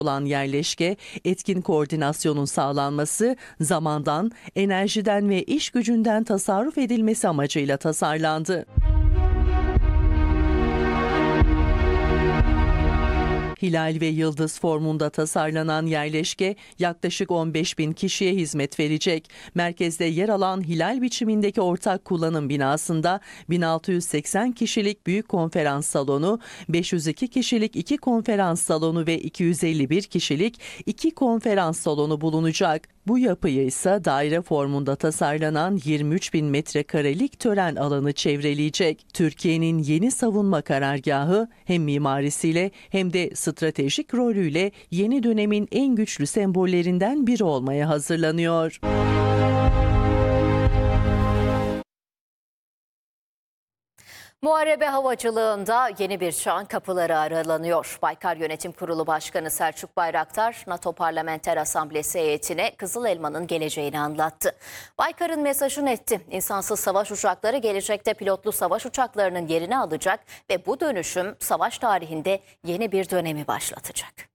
olan yerleşke, etkin koordinasyonun sağlanması, zamandan, enerjiden ve iş gücünden tasarruf edilmesi amacıyla tasarlandı. Hilal ve yıldız formunda tasarlanan yerleşke yaklaşık 15.000 kişiye hizmet verecek. Merkezde yer alan hilal biçimindeki ortak kullanım binasında 1680 kişilik büyük konferans salonu, 502 kişilik 2 konferans salonu ve 251 kişilik 2 konferans salonu bulunacak. Bu yapıyı ise daire formunda tasarlanan 23.000 metrekarelik tören alanı çevreleyecek. Türkiye'nin yeni savunma karargahı hem mimarisiyle hem de stratejik rolüyle yeni dönemin en güçlü sembollerinden biri olmaya hazırlanıyor. Muharebe havacılığında yeni bir çağın kapıları aralanıyor. Baykar Yönetim Kurulu Başkanı Selçuk Bayraktar, NATO Parlamenter Asamblesi heyetine Kızıl Elma'nın geleceğini anlattı. Baykar'ın mesajı netti. İnsansız savaş uçakları gelecekte pilotlu savaş uçaklarının yerini alacak ve bu dönüşüm savaş tarihinde yeni bir dönemi başlatacak.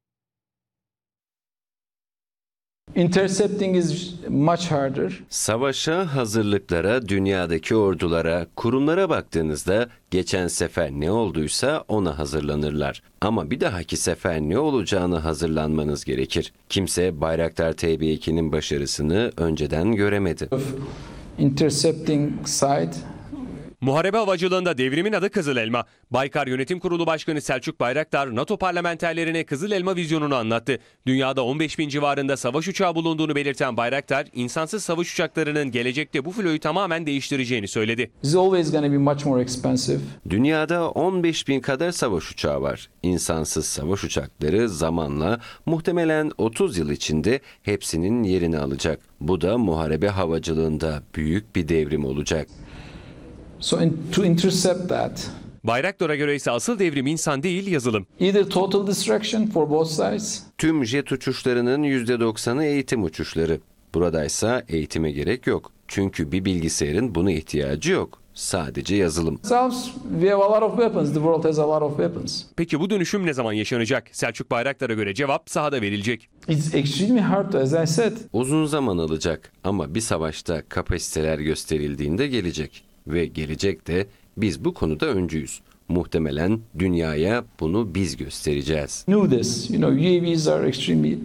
Intercepting is much harder. Savaşa, hazırlıklara, dünyadaki ordulara, kurumlara baktığınızda geçen sefer ne olduysa ona hazırlanırlar. Ama bir dahaki sefer ne olacağını hazırlanmanız gerekir. Kimse Bayraktar TB2'nin başarısını önceden göremedi. Intercepting side. Muharebe havacılığında devrimin adı Kızıl Elma. Baykar Yönetim Kurulu Başkanı Selçuk Bayraktar, NATO parlamenterlerine Kızıl Elma vizyonunu anlattı. Dünyada 15.000 civarında savaş uçağı bulunduğunu belirten Bayraktar, insansız savaş uçaklarının gelecekte bu filoyu tamamen değiştireceğini söyledi. It's always going to be much more expensive. Dünyada 15.000 kadar savaş uçağı var. İnsansız savaş uçakları zamanla muhtemelen 30 yıl içinde hepsinin yerini alacak. Bu da muharebe havacılığında büyük bir devrim olacak. So to intercept that, Bayraktar'a göre ise asıl devrim insan değil, yazılım. either total destruction for both sides. Tüm jet uçuşlarının %90'ı eğitim uçuşları. Buradaysa eğitime gerek yok. Çünkü bir bilgisayarın buna ihtiyacı yok. Sadece yazılım. We have a lot of weapons. The world has a lot of weapons. Peki bu dönüşüm ne zaman yaşanacak? Selçuk Bayraktar'a göre cevap sahada verilecek. It's extremely hard to, as I said. Uzun zaman alacak ama bir savaşta kapasiteler gösterildiğinde gelecek. Ve gelecekte biz bu konuda öncüyüz. Muhtemelen dünyaya bunu biz göstereceğiz. Knew this. UAVs are extremely.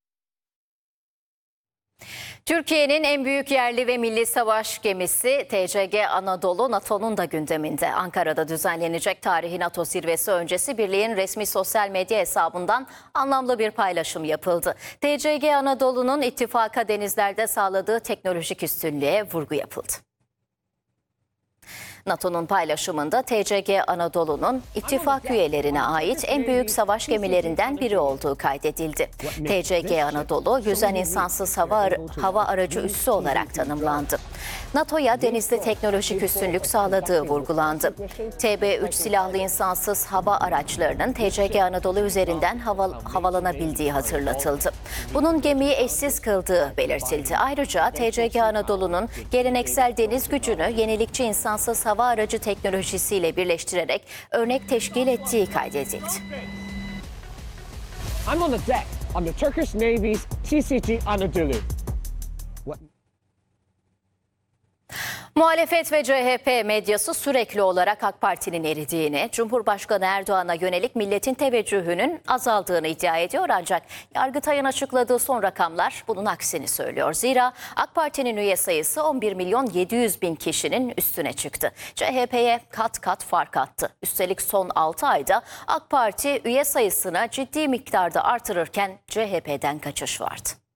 Türkiye'nin en büyük yerli ve milli savaş gemisi TCG Anadolu NATO'nun da gündeminde. Ankara'da düzenlenecek tarihi NATO zirvesi öncesi birliğin resmi sosyal medya hesabından anlamlı bir paylaşım yapıldı. TCG Anadolu'nun ittifaka denizlerde sağladığı teknolojik üstünlüğe vurgu yapıldı. NATO'nun paylaşımında TCG Anadolu'nun ittifak üyelerine ait en büyük savaş gemilerinden biri olduğu kaydedildi. TCG Anadolu, yüzen insansız hava aracı üssü olarak tanımlandı. NATO'ya denizde teknolojik üstünlük sağladığı vurgulandı. TB3 silahlı insansız hava araçlarının TCG Anadolu üzerinden havalanabildiği hatırlatıldı. Bunun gemiyi eşsiz kıldığı belirtildi. Ayrıca TCG Anadolu'nun geleneksel deniz gücünü yenilikçi insansız hava aracı teknolojisiyle birleştirerek örnek teşkil ettiği kaydedildi. I'm on the deck on the Turkish Navy's TCG Anadolu. Muhalefet ve CHP medyası sürekli olarak AK Parti'nin eridiğini, Cumhurbaşkanı Erdoğan'a yönelik milletin teveccühünün azaldığını iddia ediyor. Ancak Yargıtay'ın açıkladığı son rakamlar bunun aksini söylüyor. Zira AK Parti'nin üye sayısı 11.700.000 kişinin üstüne çıktı. CHP'ye kat kat fark attı. Üstelik son 6 ayda AK Parti üye sayısını ciddi miktarda artırırken CHP'den kaçış vardı.